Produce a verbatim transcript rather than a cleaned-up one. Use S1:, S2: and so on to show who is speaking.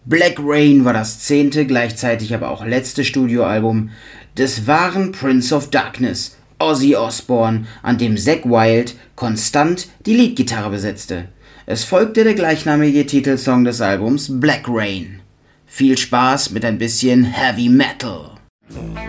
S1: Black Rain war das zehnte, gleichzeitig aber auch letzte Studioalbum des wahren Prince of Darkness, Ozzy Osbourne, an dem Zakk Wylde konstant die Leadgitarre besetzte. Es folgte der gleichnamige Titelsong des Albums Black Rain. Viel Spaß mit ein bisschen Heavy Metal!